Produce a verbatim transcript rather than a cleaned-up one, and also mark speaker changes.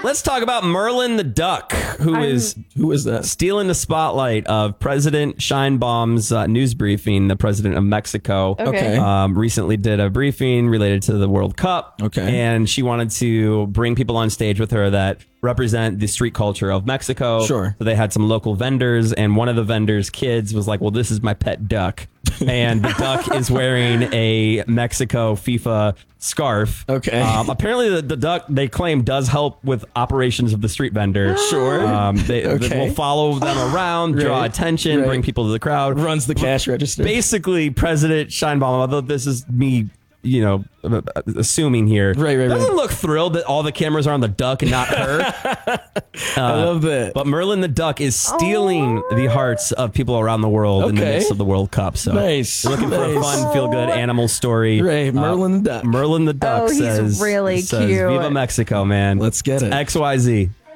Speaker 1: Let's talk about Merlin the Duck, who
Speaker 2: I'm,
Speaker 1: is
Speaker 3: who is that?
Speaker 1: stealing the spotlight of President Scheinbaum's uh, news briefing. The president of Mexico
Speaker 2: Okay.
Speaker 1: um, recently did a briefing related to the World Cup.
Speaker 3: Okay.
Speaker 1: And she wanted to bring people on stage with her that represent the street culture of Mexico.
Speaker 3: Sure.
Speaker 1: So they had some local vendors, and one of the vendors' kids was like, well, this is my pet duck. And the duck is wearing a Mexico FIFA scarf.
Speaker 3: Okay.
Speaker 1: Um, apparently, the, the duck, they claim, does help with operations of the street vendor.
Speaker 3: Sure.
Speaker 1: Um, they,
Speaker 3: Okay.
Speaker 1: they will follow them around, draw
Speaker 3: Right.
Speaker 1: attention,
Speaker 3: Right.
Speaker 1: bring people to the crowd.
Speaker 3: Runs the cash register.
Speaker 1: Basically, President Scheinbaum, although this is me, you know, assuming here,
Speaker 3: Right, right,
Speaker 1: doesn't
Speaker 3: right.
Speaker 1: look thrilled that all the cameras are on the duck and not her.
Speaker 3: I love that.
Speaker 1: But Merlin the Duck is stealing the hearts of people around the world in the
Speaker 3: Okay.
Speaker 1: midst of the World Cup. So
Speaker 3: Nice.
Speaker 1: you're looking for a
Speaker 3: Nice.
Speaker 1: fun, feel good animal story.
Speaker 3: Right, Merlin the Duck.
Speaker 1: Merlin the Duck
Speaker 2: Oh, he's
Speaker 1: says,
Speaker 2: really
Speaker 1: says,
Speaker 2: cute.
Speaker 1: Viva Mexico, man.
Speaker 3: Let's get it.
Speaker 1: X Y Z.